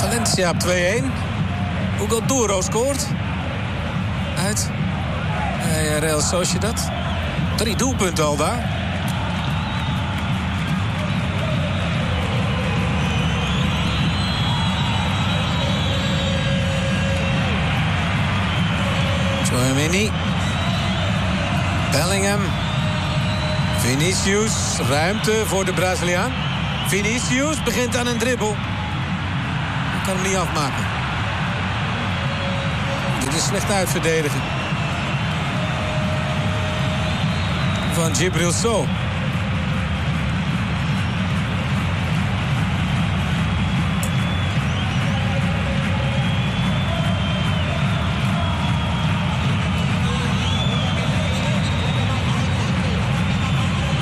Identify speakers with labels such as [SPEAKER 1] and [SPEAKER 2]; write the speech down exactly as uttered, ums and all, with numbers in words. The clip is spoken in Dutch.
[SPEAKER 1] Valencia op twee-een. Hugo Duro scoort. Uit uh, Real Sociedad. Drie doelpunten al daar. Tchouaméni. Bellingham. Vinicius. Ruimte voor de Braziliaan. Vinicius begint aan een dribbel. Kan hem niet afmaken. Dit is slecht uitverdedigen van Djibril Sow.